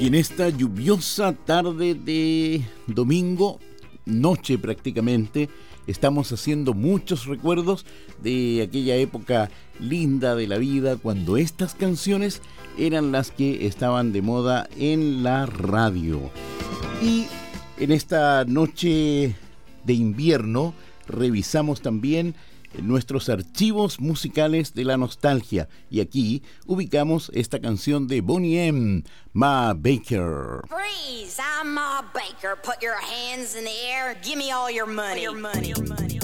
Y en esta lluviosa tarde de domingo, noche prácticamente, estamos haciendo muchos recuerdos de aquella época linda de la vida, cuando estas canciones eran las que estaban de moda en la radio. Y en esta noche de invierno revisamos también nuestros archivos musicales de la nostalgia, y aquí ubicamos esta canción de Boney M, Ma Baker. Freeze! I'm Ma Baker. Put your hands in the air. Give me all your money.